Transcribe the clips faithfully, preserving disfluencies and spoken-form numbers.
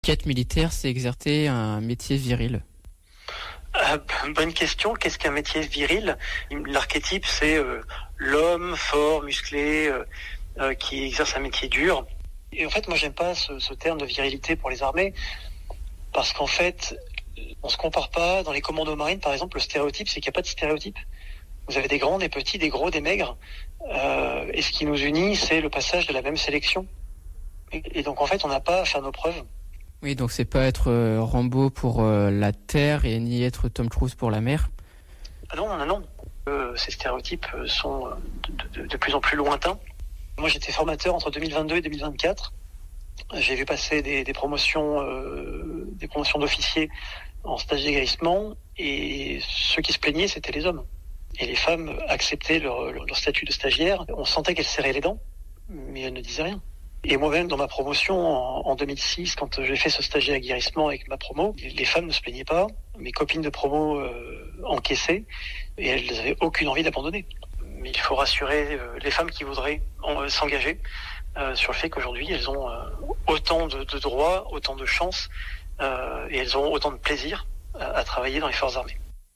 Qu'être militaire, c'est exercer un métier viril. Euh, bonne question. Qu'est-ce qu'un métier viril ? L'archétype, c'est euh, l'homme fort, musclé, euh, euh, qui exerce un métier dur. Et en fait, moi, j'aime pas ce, ce terme de virilité pour les armées, parce qu'en fait, on se compare pas. Dans les commandos marines, par exemple, le stéréotype, c'est qu'il n'y a pas de stéréotype. Vous avez des grands, des petits, des gros, des maigres. Euh, et ce qui nous unit, c'est le passage de la même sélection. Et, et donc, en fait, on n'a pas à faire nos preuves. Oui, donc c'est pas être euh, Rambo pour euh, la terre et ni être Tom Cruise pour la mer. Ah non, non, non. Euh, ces stéréotypes sont de, de, de plus en plus lointains. Moi, j'étais formateur entre deux mille vingt-deux et deux mille vingt-quatre. J'ai vu passer des, des promotions, euh, des promotions d'officiers en stage d'aiguerrissement, et ceux qui se plaignaient, c'était les hommes. Et les femmes acceptaient leur, leur, leur statut de stagiaire. On sentait qu'elles serraient les dents, mais elles ne disaient rien. Et moi-même, dans ma promotion, en, en deux mille six, quand j'ai fait ce stage d'aiguerrissement avec ma promo, les femmes ne se plaignaient pas. Mes copines de promo euh, encaissaient, et elles n'avaient aucune envie d'abandonner. Mais il faut rassurer euh, les femmes qui voudraient en, euh, s'engager euh, sur le fait qu'aujourd'hui, elles ont euh, autant de, de droits, autant de chances, euh, et elles ont autant de plaisir à, à travailler dans les forces armées.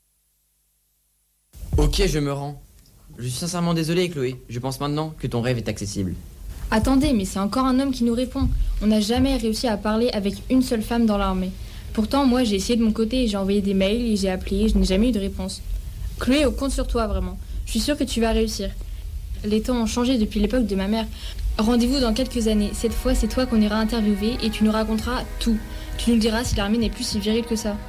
Ok, je me rends. Je suis sincèrement désolé, Chloé. Je pense maintenant que ton rêve est accessible. Attendez, mais c'est encore un homme qui nous répond. On n'a jamais réussi à parler avec une seule femme dans l'armée. Pourtant, moi, j'ai essayé de mon côté et j'ai envoyé des mails et j'ai appelé et je n'ai jamais eu de réponse. Chloé, on compte sur toi, vraiment. Je suis sûre que tu vas réussir. Les temps ont changé depuis l'époque de ma mère. Rendez-vous dans quelques années. Cette fois, c'est toi qu'on ira interviewer et tu nous raconteras tout. Tu nous diras si l'armée n'est plus si virile que ça.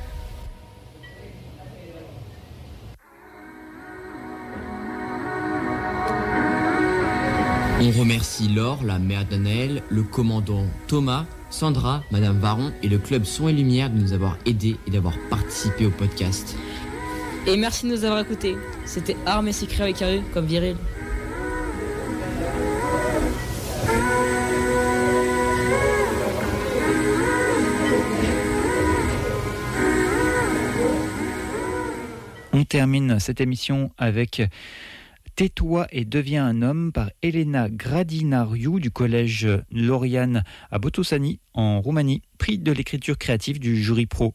On remercie Laure, la mère d'Anaël, le commandant Thomas, Sandra, Madame Varon et le club Son et Lumière de nous avoir aidés et d'avoir participé au podcast. Et merci de nous avoir écoutés. C'était Armes et Secrets avec Harry, comme viril. On termine cette émission avec Tais-toi et deviens un homme par Elena Gradinariu du collège Lauriane à Botoșani en Roumanie, prix de l'écriture créative du jury pro.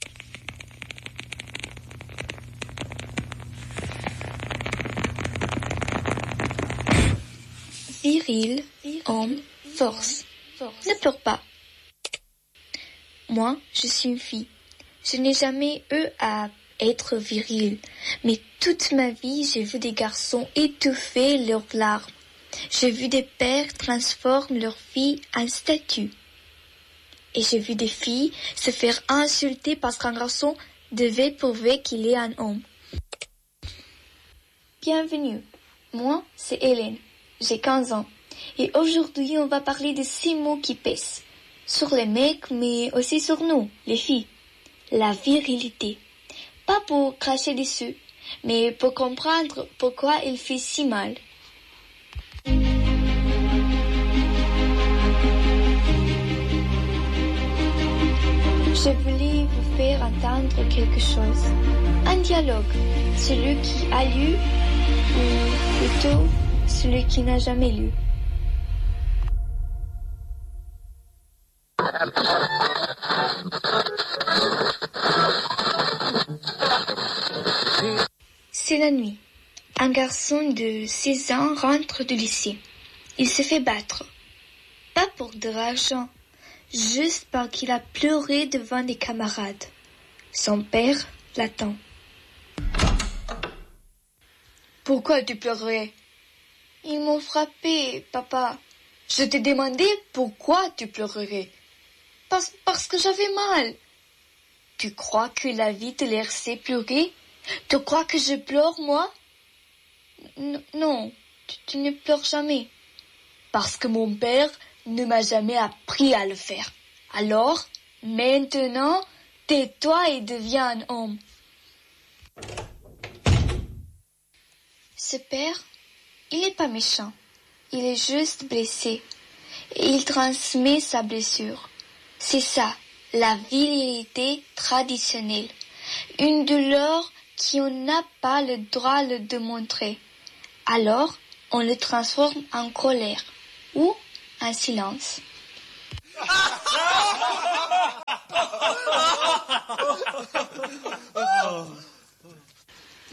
Viril, homme, force. Ne pleure pas. Moi, je suis une fille. Je n'ai jamais eu à être viril, mais toute ma vie, j'ai vu des garçons étouffer leurs larmes. J'ai vu des pères transformer leurs filles en statues. Et j'ai vu des filles se faire insulter parce qu'un garçon devait prouver qu'il est un homme. Bienvenue. Moi, c'est Hélène. J'ai quinze ans. Et aujourd'hui, on va parler de six mots qui pèsent. Sur les mecs, mais aussi sur nous, les filles. La virilité. Pas pour cracher dessus, mais pour comprendre pourquoi il fait si mal. Je voulais vous faire entendre quelque chose. Un dialogue, celui qui a lu, ou plutôt celui qui n'a jamais lu. C'est la nuit. Un garçon de seize ans rentre du lycée. Il se fait battre. Pas pour de l'argent, juste parce qu'il a pleuré devant des camarades. Son père l'attend. Pourquoi tu pleurais ? Ils m'ont frappé, papa. Je t'ai demandé pourquoi tu pleurerais. Parce, parce que j'avais mal. Tu crois que la vie te laisse pleurer ? Tu crois que je pleure, moi ? N- Non, tu, tu ne pleures jamais. Parce que mon père ne m'a jamais appris à le faire. Alors, maintenant, tais-toi et deviens un homme. Ce père, il n'est pas méchant. Il est juste blessé. Et il transmet sa blessure. C'est ça, la virilité traditionnelle. Une douleur qu'on n'a pas le droit de le démontrer. Alors, on le transforme en colère ou en silence.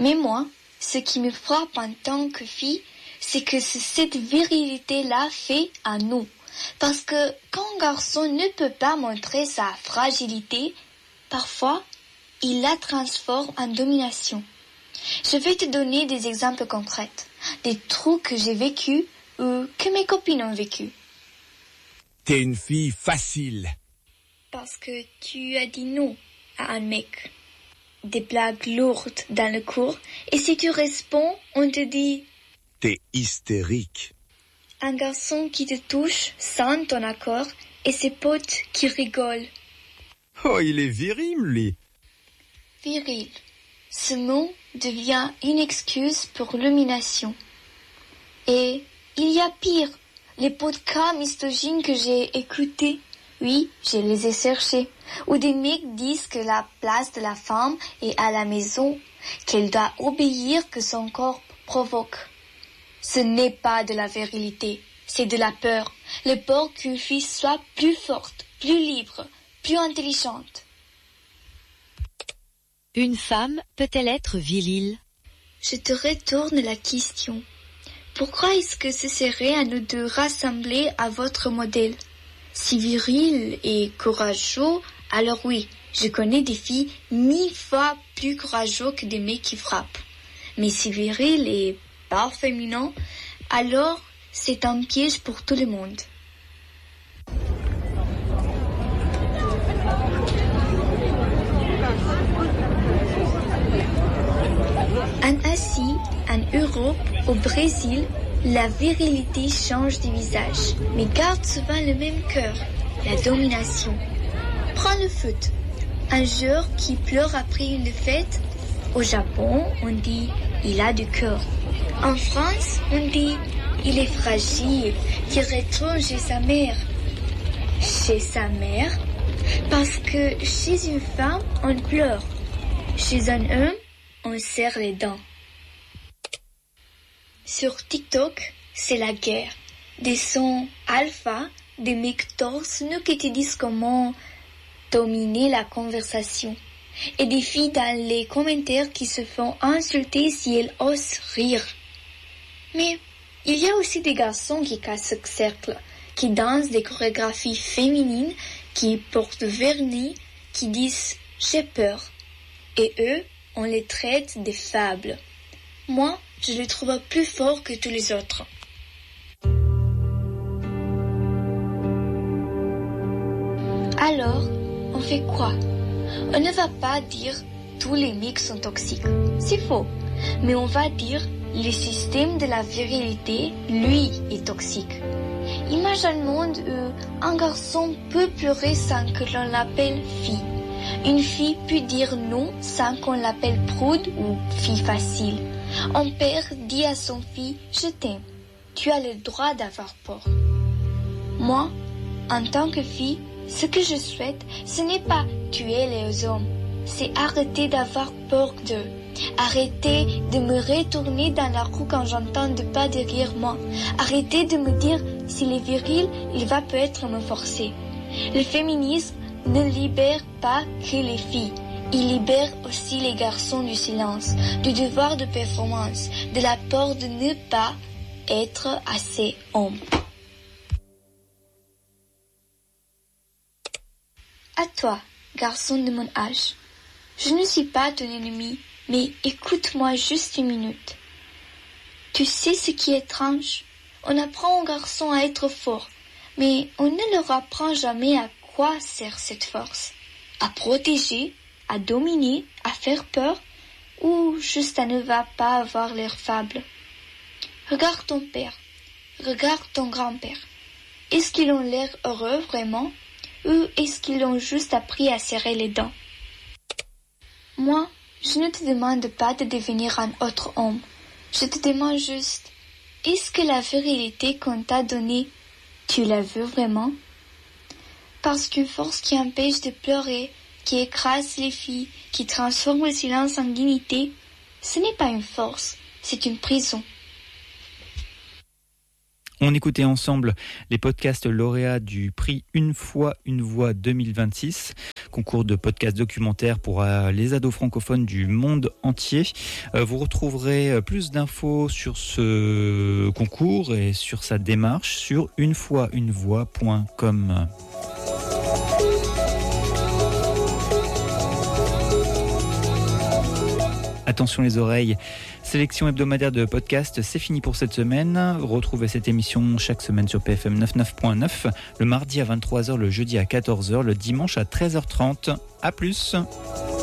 Mais moi, ce qui me frappe en tant que fille, c'est que cette virilité-là fait à nous. Parce que quand un garçon ne peut pas montrer sa fragilité, parfois, il la transforme en domination. Je vais te donner des exemples concrets, des trucs que j'ai vécus ou que mes copines ont vécu. T'es une fille facile. Parce que tu as dit non à un mec. Des blagues lourdes dans le cours, et si tu réponds, on te dit « T'es hystérique ». Un garçon qui te touche sans ton accord et ses potes qui rigolent. Oh, il est viril, lui. Viril. Ce mot devient une excuse pour l'humiliation. Et il y a pire. Les podcasts misogynes que j'ai écoutés, oui, je les ai cherchés, où des mecs disent que la place de la femme est à la maison, qu'elle doit obéir que son corps provoque. Ce n'est pas de la virilité, c'est de la peur. Le peur qu'une fille soit plus forte, plus libre, plus intelligente. Une femme peut-elle être virile? Je te retourne la question. Pourquoi est-ce que ce serait à nous de rassembler à votre modèle? Si viril et courageux, alors oui, je connais des filles mille fois plus courageuses que des mecs qui frappent. Mais si viril et pas féminin, alors c'est un piège pour tout le monde. En Asie, en Europe, au Brésil, la virilité change de visage, mais garde souvent le même cœur, la domination. Prends le foot. Un joueur qui pleure après une défaite, au Japon, on dit « il a du cœur ». En France, on dit « il est fragile, qu'il retourne chez sa mère ». Chez sa mère, parce que chez une femme, on pleure. Chez un homme, on serre les dents. Sur TikTok, c'est la guerre. Des sons alpha, des mecs torses nous qui te disent comment dominer la conversation. Et des filles dans les commentaires qui se font insulter si elles osent rire. Mais il y a aussi des garçons qui cassent ce cercle, qui dansent des chorégraphies féminines, qui portent vernis, qui disent « j'ai peur ». Et eux, on les traite des fables. Moi, je les trouve plus forts que tous les autres. Alors, on fait quoi? On ne va pas dire tous les mecs sont toxiques. C'est faux. Mais on va dire le système de la virilité, lui, est toxique. Imagine un monde où un garçon peut pleurer sans que l'on l'appelle fille. Une fille peut dire non sans qu'on l'appelle prude ou fille facile. Un père dit à son fils « Je t'aime, tu as le droit d'avoir peur ». Moi, en tant que fille, ce que je souhaite, ce n'est pas tuer les hommes, c'est arrêter d'avoir peur d'eux. Arrêter de me retourner dans la rue quand j'entends des pas derrière moi. Arrêter de me dire s'il est viril, il va peut-être me forcer. Le féminisme ne libère pas que les filles. Il libère aussi les garçons du silence, du devoir de performance, de la peur de ne pas être assez homme. À toi, garçon de mon âge, je ne suis pas ton ennemi, mais écoute-moi juste une minute. Tu sais ce qui est étrange? On apprend aux garçons à être forts, mais on ne leur apprend jamais à quoi sert cette force. À protéger, à dominer, à faire peur, ou juste à ne va pas avoir l'air faible. Regarde ton père, regarde ton grand-père. Est-ce qu'ils ont l'air heureux vraiment, ou est-ce qu'ils ont juste appris à serrer les dents? Moi, je ne te demande pas de devenir un autre homme. Je te demande juste, est-ce que la virilité qu'on t'a donnée, tu la veux vraiment? Parce qu'une force qui empêche de pleurer, qui écrase les filles, qui transforme le silence en dignité, ce n'est pas une force, c'est une prison. On écoutait ensemble les podcasts lauréats du prix Une fois une voix deux mille vingt-six, concours de podcasts documentaires pour les ados francophones du monde entier. Vous retrouverez plus d'infos sur ce concours et sur sa démarche sur une fois une voix point com. Attention les oreilles, sélection hebdomadaire de podcasts, c'est fini pour cette semaine. Retrouvez cette émission chaque semaine sur P F M quatre-vingt-neuf point neuf, le mardi à vingt-trois heures, le jeudi à quatorze heures, le dimanche à treize heures trente. À plus.